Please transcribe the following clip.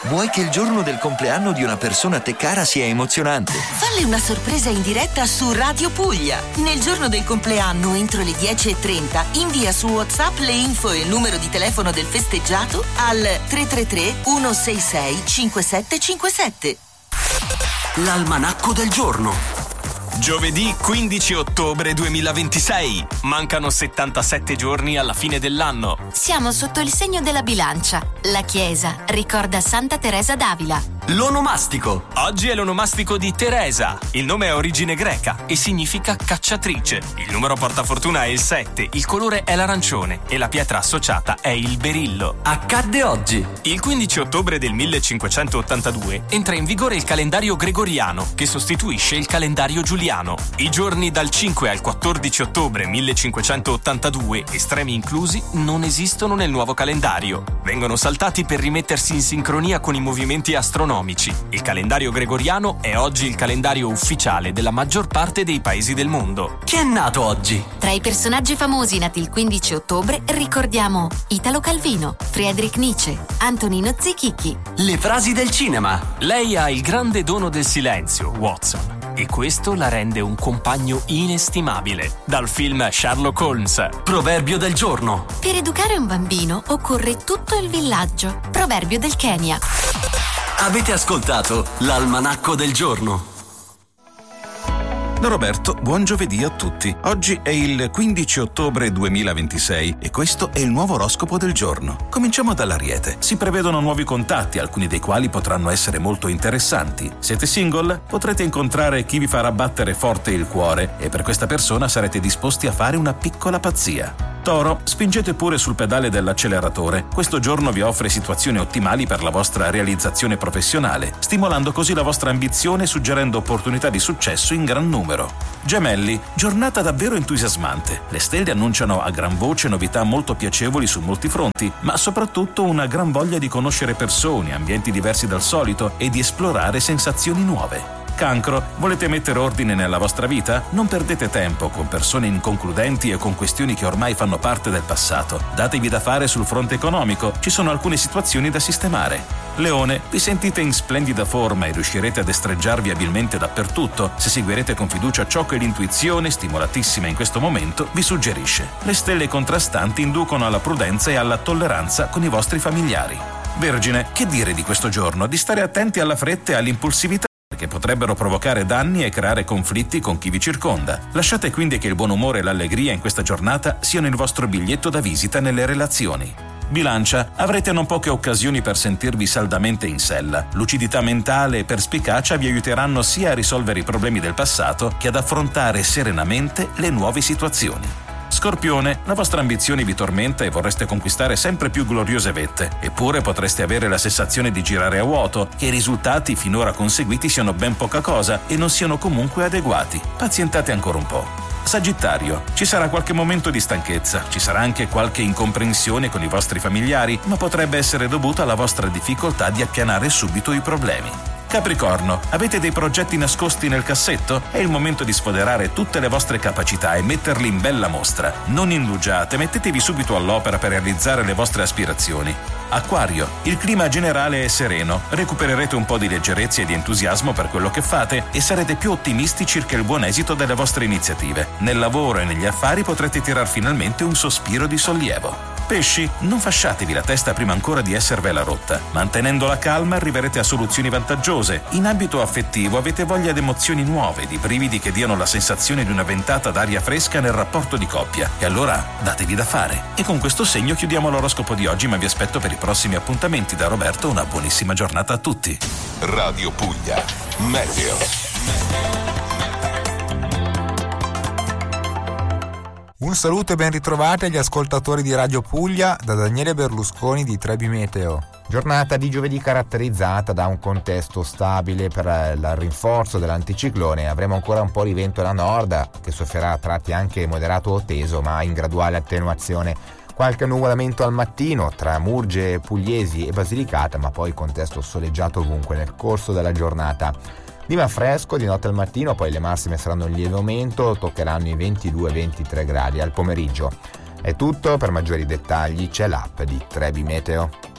vuoi che il giorno del compleanno di una persona a te cara sia emozionante? Falle una sorpresa in diretta su Radio Puglia. Nel giorno del compleanno, entro le 10:30, invia su WhatsApp le info e il numero di telefono del festeggiato al 333 166 5757. L'almanacco del giorno. Giovedì 15 ottobre 2026. Mancano 77 giorni alla fine dell'anno. Siamo sotto il segno della bilancia. La Chiesa ricorda Santa Teresa d'Avila. L'onomastico. Oggi è l'onomastico di Teresa. Il nome ha origine greca e significa cacciatrice. Il numero portafortuna è il 7, il colore è l'arancione e la pietra associata è il berillo. Accadde oggi. Il 15 ottobre del 1582 entra in vigore il calendario gregoriano, che sostituisce il calendario giuliano. I giorni dal 5 al 14 ottobre 1582, estremi inclusi, non esistono nel nuovo calendario. Vengono saltati per rimettersi in sincronia con i movimenti astronomici. Il calendario gregoriano è oggi il calendario ufficiale della maggior parte dei paesi del mondo. Chi è nato oggi? Tra i personaggi famosi nati il 15 ottobre ricordiamo Italo Calvino, Friedrich Nietzsche, Antonino Zichichi. Le frasi del cinema. Lei ha il grande dono del silenzio, Watson, e questo la rende un compagno inestimabile. Dal film Sherlock Holmes. Proverbio del giorno. Per educare un bambino occorre tutto il villaggio. Proverbio del Kenya. Avete ascoltato l'almanacco del giorno. Da Roberto, buon giovedì a tutti. Oggi è il 15 ottobre 2026 e questo è il nuovo oroscopo del giorno. Cominciamo dall'Ariete. Si prevedono nuovi contatti, alcuni dei quali potranno essere molto interessanti. Siete single? Potrete incontrare chi vi farà battere forte il cuore e per questa persona sarete disposti a fare una piccola pazzia. Toro, spingete pure sul pedale dell'acceleratore. Questo giorno vi offre situazioni ottimali per la vostra realizzazione professionale, stimolando così la vostra ambizione e suggerendo opportunità di successo in gran numero. Gemelli, giornata davvero entusiasmante. Le stelle annunciano a gran voce novità molto piacevoli su molti fronti, ma soprattutto una gran voglia di conoscere persone, ambienti diversi dal solito e di esplorare sensazioni nuove. Cancro, volete mettere ordine nella vostra vita? Non perdete tempo con persone inconcludenti e con questioni che ormai fanno parte del passato. Datevi da fare sul fronte economico, ci sono alcune situazioni da sistemare. Leone, vi sentite in splendida forma e riuscirete a destreggiarvi abilmente dappertutto se seguirete con fiducia ciò che l'intuizione, stimolatissima in questo momento, vi suggerisce. Le stelle contrastanti inducono alla prudenza e alla tolleranza con i vostri familiari. Vergine, che dire di questo giorno? Di stare attenti alla fretta e all'impulsività, che potrebbero provocare danni e creare conflitti con chi vi circonda. Lasciate quindi che il buon umore e l'allegria in questa giornata siano il vostro biglietto da visita nelle relazioni. Bilancia, avrete non poche occasioni per sentirvi saldamente in sella. Lucidità mentale e perspicacia vi aiuteranno sia a risolvere i problemi del passato che ad affrontare serenamente le nuove situazioni. Scorpione, la vostra ambizione vi tormenta e vorreste conquistare sempre più gloriose vette, eppure potreste avere la sensazione di girare a vuoto, che i risultati finora conseguiti siano ben poca cosa e non siano comunque adeguati. Pazientate ancora un po'. Sagittario, ci sarà qualche momento di stanchezza, ci sarà anche qualche incomprensione con i vostri familiari, ma potrebbe essere dovuta alla vostra difficoltà di appianare subito i problemi. Capricorno, avete dei progetti nascosti nel cassetto? È il momento di sfoderare tutte le vostre capacità e metterli in bella mostra. Non indugiate, mettetevi subito all'opera per realizzare le vostre aspirazioni. Acquario, il clima generale è sereno, recupererete un po' di leggerezza e di entusiasmo per quello che fate e sarete più ottimisti circa il buon esito delle vostre iniziative. Nel lavoro e negli affari potrete tirar finalmente un sospiro di sollievo. Pesci, non fasciatevi la testa prima ancora di esservela rotta. Mantenendo la calma arriverete a soluzioni vantaggiose. In ambito affettivo avete voglia di emozioni nuove, di brividi che diano la sensazione di una ventata d'aria fresca nel rapporto di coppia. E allora datevi da fare. E con questo segno chiudiamo l'oroscopo di oggi, ma vi aspetto per i prossimi appuntamenti. Da Roberto, una buonissima giornata a tutti. Radio Puglia, Meteo. Un saluto e ben ritrovati agli ascoltatori di Radio Puglia da Daniele Berlusconi di Trebi Meteo. Giornata di giovedì caratterizzata da un contesto stabile per il rinforzo dell'anticiclone. Avremo ancora un po' di vento da nord che soffierà a tratti anche moderato o teso, ma in graduale attenuazione. Qualche nuvolamento al mattino tra Murge, Pugliesi e Basilicata, ma poi contesto soleggiato ovunque nel corso della giornata. Clima fresco di notte al mattino, poi le massime saranno in lieve aumento, toccheranno i 22-23 gradi al pomeriggio. È tutto, per maggiori dettagli c'è l'app di Trebi Meteo.